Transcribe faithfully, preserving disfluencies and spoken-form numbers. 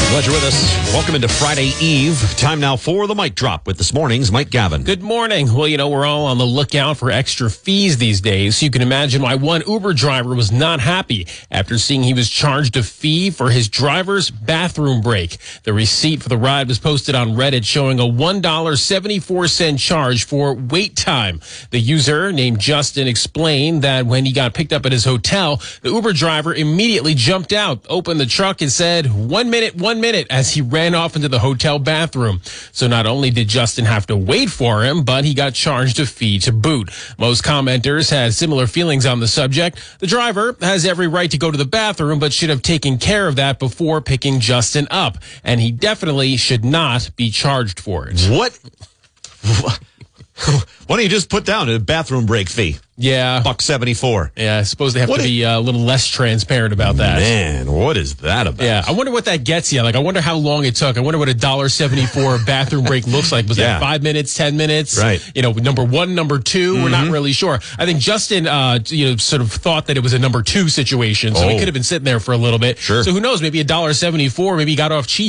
Glad you're with us. Welcome into Friday Eve. Time now for the Mic Drop with this morning's Mike Gavin. Good morning. Well, you know, we're all on the lookout for extra fees these days. So you can imagine why one Uber driver was not happy after seeing he was charged a fee for his driver's bathroom break. The receipt for the ride was posted on Reddit showing a one dollar and seventy-four cents charge for wait time. The user, named Justin, explained that when he got picked up at his hotel, the Uber driver immediately jumped out, opened the truck, and said, one minute, one minute, as he ran off into the hotel bathroom. So not only did Justin have to wait for him, but he got charged a fee to boot. Most commenters had similar feelings on the subject. The driver has every right to go to the bathroom, but should have taken care of that before picking Justin up. And he definitely should not be charged for it. What? Why don't you just put down a bathroom break fee? Yeah. Buck seventy-four. Yeah, I suppose they have What to is- be uh, a little less transparent about that. Man, what is that about? Yeah, I wonder what that gets you. Like, I wonder how long it took. I wonder what a one dollar and seventy-four cents bathroom break looks like. Was Yeah. that five minutes, ten minutes? Right. You know, number one, number two, we're not really sure. I think Justin, uh, you know, sort of thought that it was a number two situation, so he Oh. could have been sitting there for a little bit. Sure. So who knows? Maybe a one dollar and seventy-four cents, maybe he got off cheap.